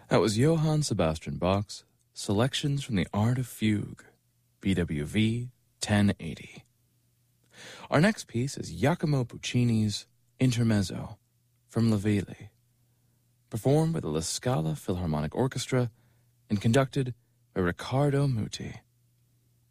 That was Johann Sebastian Bach's Selections from the Art of Fugue, BWV 1080. Our next piece is Giacomo Puccini's Intermezzo from La Vele, performed by the La Scala Philharmonic Orchestra and conducted by Riccardo Muti.